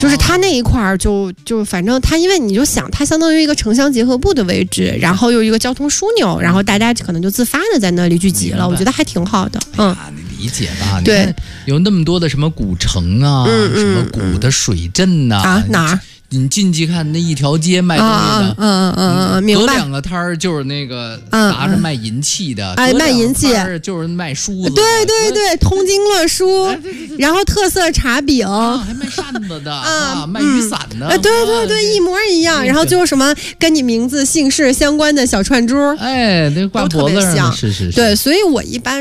就是它那一块儿就反正它，因为你就想它相当于一个城乡结合部的位置，然后又一个交通枢纽，然后大家可能就自发的在那里聚集了，我觉得还挺好的。 你理解吧？ 对， 有那么多的什么古城啊，什么古的水镇呐， 哪儿？ 你进去看那一条街卖东西的， 明白。 隔2个摊儿就是那个拿着卖银器的， 卖银器就是卖梳子， 对，通经络书，然后特色茶饼， 还卖扇子的卖雨伞的， 对，一模一样。然后就是什么跟你名字姓氏相关的小串珠， 那挂脖子上，是， 对，所以我一般。